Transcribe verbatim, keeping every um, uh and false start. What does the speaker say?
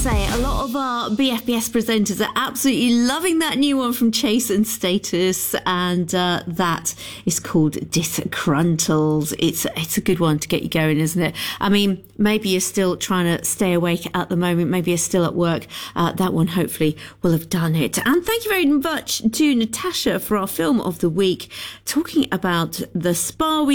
say, a lot of our B F B S presenters are absolutely loving that new one from Chase and Status, and uh, that is called Disgruntled. It's, it's a good one to get you going, isn't it? I mean, maybe you're still trying to stay awake at the moment. Maybe you're still at work. Uh, that one hopefully will have done it. And thank you very much to Natasha for our film of the week, talking about the Spa week.